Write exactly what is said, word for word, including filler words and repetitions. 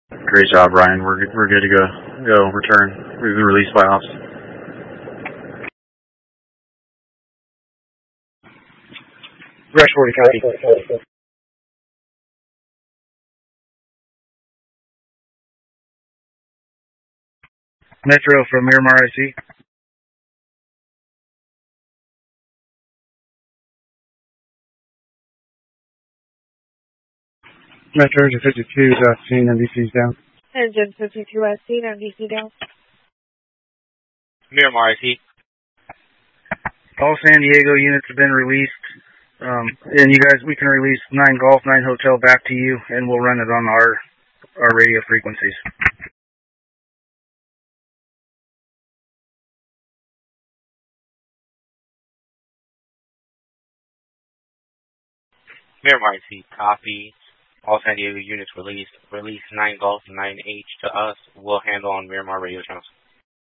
Great job, Ryan. We're we're good to go. Go return. We've been released by ops. Rush forty, copy. Metro from Miramar, I C. Metro to fifty-two, uh, scene, M D C's down. Engine fifty-two at scene, M D C down. Miramar, I C. All San Diego units have been released. Um, and you guys, we can release nine Golf, nine Hotel back to you, and we'll run it on our our radio frequencies. Miramar, I C. Copy. All San Diego units released. Release nine Golf, nine H to us. We'll handle on Miramar radio channels.